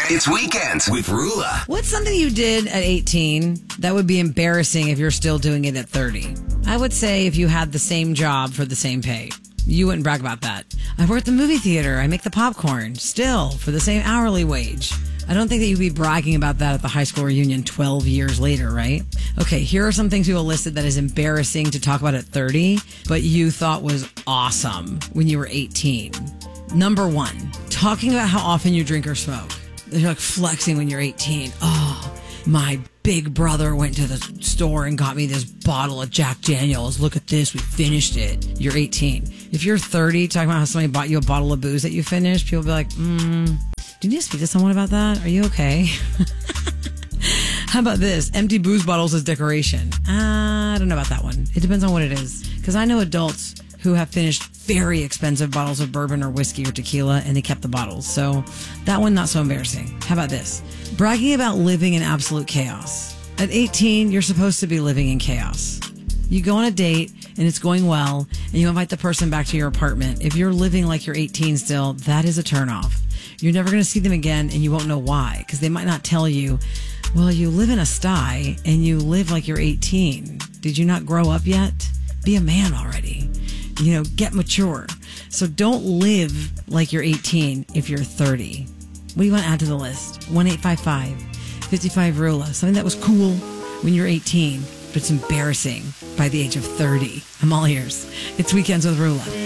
It's Weekends with Rula. What's something you did at 18 that would be embarrassing if you're still doing it at 30? I would say if you had the same job for the same pay. You wouldn't brag about that. I work at the movie theater. I make the popcorn. Still, for the same hourly wage. I don't think that you'd be bragging about that at the high school reunion 12 years later, right? Okay, here are some things people listed that is embarrassing to talk about at 30, but you thought was awesome when you were 18. Number 1, talking about how often you drink or smoke. You're like flexing when you're 18. Oh, my big brother went to the store and got me this bottle of Jack Daniels. Look at this. We finished it. You're 18. If you're 30, talking about how somebody bought you a bottle of booze that you finished, people will be like, do you need to speak to someone about that? Are you okay? How about this? Empty booze bottles as decoration. I don't know about that one. It depends on what it is. Because I know adults who have finished very expensive bottles of bourbon or whiskey or tequila and they kept the bottles. So that one, not so embarrassing. How about this? Bragging about living in absolute chaos. At 18, you're supposed to be living in chaos. You go on a date and it's going well and you invite the person back to your apartment. If you're living like you're 18 still, that is a turnoff. You're never going to see them again and you won't know why, because they might not tell you, well, you live in a sty and you live like you're 18. Did you not grow up yet? Be a man already. Get mature. So don't live like you're 18 if you're 30. What do you want to add to the list? 1-855-55-RULA. Something that was cool when you're 18, but it's embarrassing by the age of 30. I'm all ears. It's Weekends with Rula.